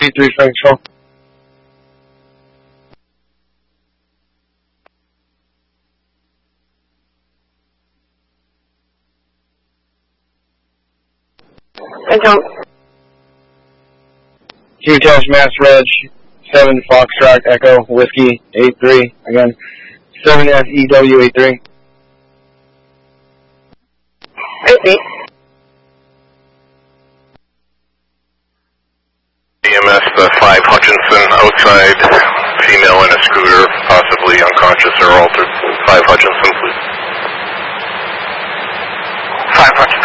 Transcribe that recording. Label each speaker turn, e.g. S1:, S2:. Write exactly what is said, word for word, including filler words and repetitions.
S1: eight three Frank Shaw.
S2: Account.
S1: Q Dash Mass Reg, seven Foxtrot Echo Whiskey, eight three, again, seven F E W eight three.
S2: I see.
S3: E M S uh, five Hutchinson, outside, female in a scooter, possibly unconscious or altered. five Hutchinson, please.
S2: five Hutchinson.